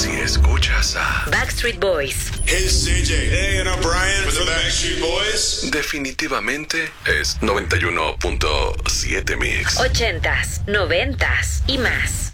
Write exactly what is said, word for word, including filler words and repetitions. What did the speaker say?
Si escuchas a Backstreet Boys, Hey, it's C J. Hey, and I'm Brian from the Backstreet Boys. definitivamente es noventa y uno punto siete Mix. ochentas, noventas y más.